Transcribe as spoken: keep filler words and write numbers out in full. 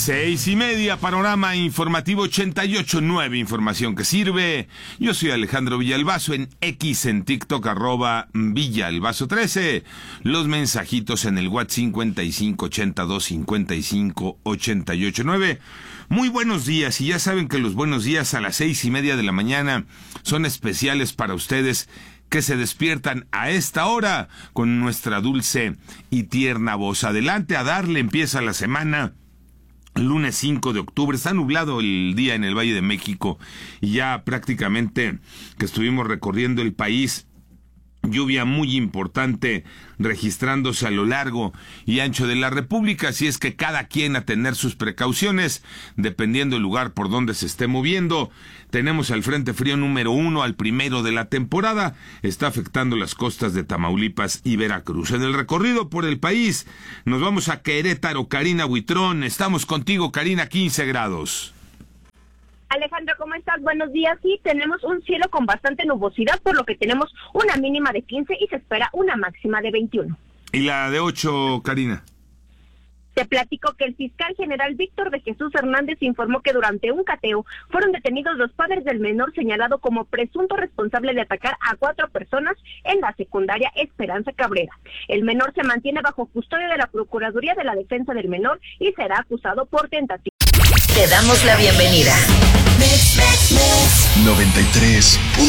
Seis y media, panorama informativo ochenta y ocho punto nueve, información que sirve. Yo soy Alejandro Villalbazo, en X, en TikTok, arroba Villalbazo trece. Los mensajitos en el WhatsApp cincuenta y cinco ochenta y dos cincuenta y cinco ochenta y ocho nueve. Muy buenos días, y ya saben que los buenos días a las seis y media de la mañana son especiales para ustedes que se despiertan a esta hora con nuestra dulce y tierna voz. Adelante a darle, empieza la semana. Lunes cinco de octubre, está nublado el día en el Valle de México y ya prácticamente que estuvimos recorriendo el país, lluvia muy importante registrándose a lo largo y ancho de la República, así es que cada quien a tener sus precauciones, dependiendo del lugar por donde se esté moviendo. Tenemos al Frente Frío número uno, al primero de la temporada, está afectando las costas de Tamaulipas y Veracruz. En el recorrido por el país, nos vamos a Querétaro. Karina Buitrón, estamos contigo, Karina, quince grados. Alejandro, ¿cómo estás? Buenos días. Sí, tenemos un cielo con bastante nubosidad, por lo que tenemos una mínima de quince y se espera una máxima de veintiuno. ¿Y la de ocho, Karina? Te platico que el fiscal general Víctor de Jesús Hernández informó que durante un cateo fueron detenidos los padres del menor señalado como presunto responsable de atacar a cuatro personas en la secundaria Esperanza Cabrera. El menor se mantiene bajo custodia de la Procuraduría de la Defensa del Menor y será acusado por tentativa. Te damos la bienvenida. noventa y tres